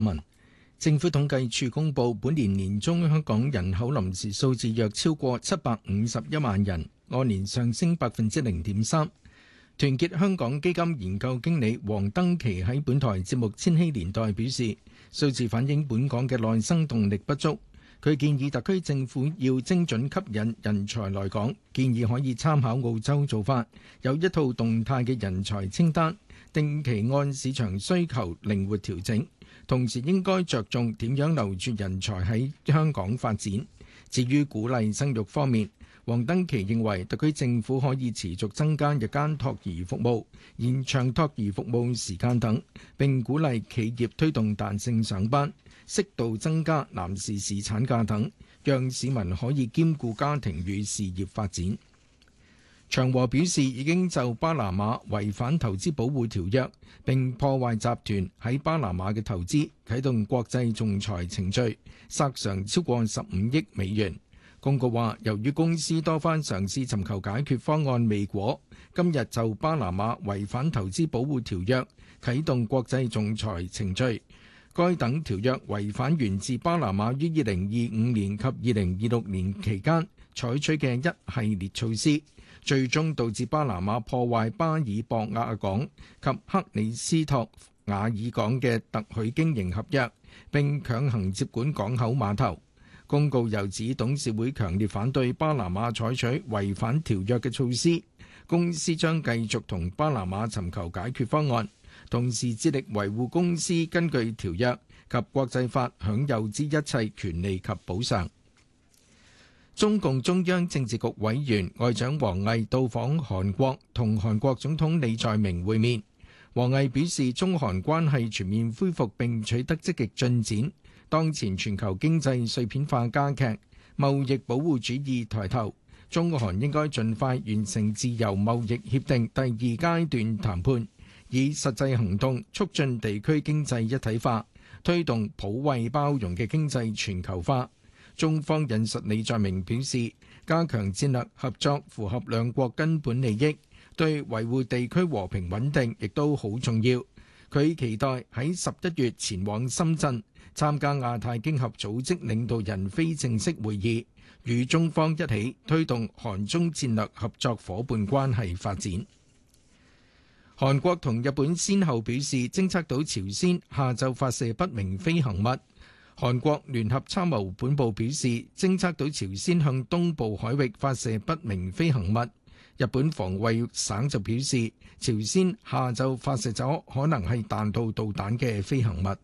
民。政府統計處公佈，本年年中香港人口臨時數字約超過751萬人，按年上升0.3%。團結香港基金研究經理黃登琪喺本台節目《千禧年代》表示，數字反映本港嘅內生動力不足。佢建議特區政府要精準吸引人才來港，建議可以參考澳洲做法，有一套動態嘅人才清單，定期按市場需求靈活調整。同時應該着重點樣留住人才喺香港發展。至於鼓勵生育方面，黃登琪認為特區政府可以持續增加日間托兒服務、延長托兒服務時間等，並鼓勵企業推動彈性上班，適度增加男士侍產假等，讓市民可以兼顧家庭與事業發展。長和表示已經就巴拿馬違反投資保護條約並破壞集團喺巴拿馬嘅投資，啟動國際仲裁程序，索償超過15億美元。公告話，由於公司多番嘗試尋求解決方案未果，今日就巴拿馬違反投資保護條約啟動國際仲裁程序。該等條約違反源自巴拿馬於2025年及2026年期間採取嘅一系列措施，最終導致巴拿馬破壞巴爾博亞港及克里斯托瓦爾港嘅特許經營合約，並強行接管港口碼頭。公告又指董事會強烈反對巴拿馬採取違反條約嘅措施，公司將繼續同巴拿馬尋求解決方案，同時致力維護公司根據條約及國際法享有之一切權利及補償。中共中央政治局委員外長王毅到訪韓國，同韓國總統李在明會面。王毅表示，中韓關係全面恢復並取得積極進展。當前全球經濟碎片化加劇，貿易保護主義抬頭，中韓應該盡快完成自由貿易協定第二階段談判，以實際行動促進地區經濟一體化，推動普惠包容嘅經濟全球化。中方引述李在明表示，加強戰略合作符合兩國根本利益，對維護地區和平穩定亦都好重要。佢期待喺11月前往深圳參加亞太經合組織領導人非正式會議，與中方一起推動韓中戰略合作夥伴關係發展。韓國同日本先後表示偵測到朝鮮下晝發射不明飛行物。韓國聯合參謀本部表示偵測到朝鮮向東部海域發射不明飛行物。日本防衛省就表示，朝鮮下晝發射咗可能係彈道導彈嘅飛行物。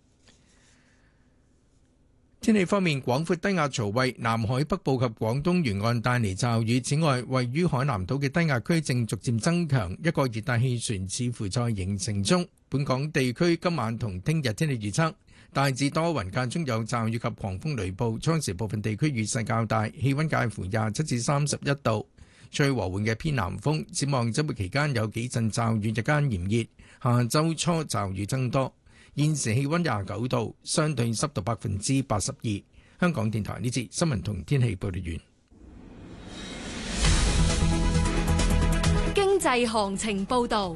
天氣方面，廣闊低壓槽為南海北部及廣東沿岸帶嚟驟雨。此外，位於海南島嘅低壓區正逐漸增強，一個熱帶氣旋似乎在形成中。本港地區今晚同聽日天氣預測大致多雲，間中有驟雨及狂風雷暴，初時部分地區雨勢較大，氣溫介乎27至31度。吹和緩嘅偏南風，展望週末期間有幾陣驟雨，日間炎熱，下週初驟雨增多。現時氣溫29度，相對濕度82%。香港電台呢節新聞同天氣報道完。 經濟行情報道。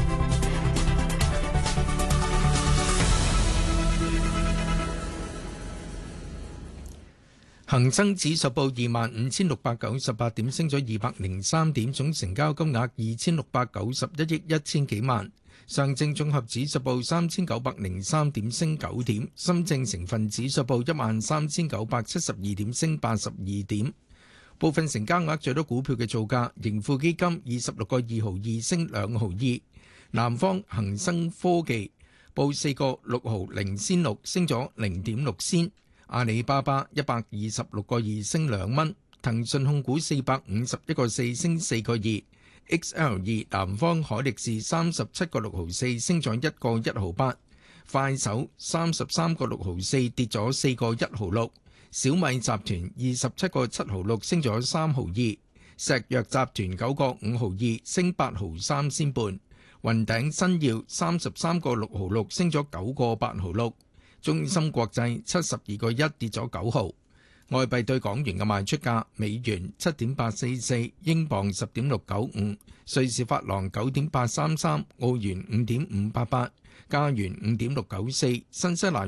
恒生指數報25,698點，升咗203點，總成交金額2,691億1000幾萬。上證綜合指數報3,903點，升9點。深證成分指數報13,972點，升82點。部分成交額最多股票嘅造價：盈富基金26個2毫2升2毫2，南方恒生科技報4個6毫0仙6，升咗0.6仙。阿里巴巴126個2升2蚊，騰訊控股451個4升4個2。XL2 南方海力士37個6毫4升咗1個1毫8，快手33個6毫4跌咗4個1毫6，小米集團27個7毫6升咗3毫2，石藥集團9個5毫2升8毫3仙半，雲頂新耀33個6毫6升咗9個8毫6，中芯國際72個1跌咗9毫。 外幣對港元嘅賣出價：美元7.844，英鎊10.695，瑞士法郎9.833，澳元5.588，加元5.694，新西蘭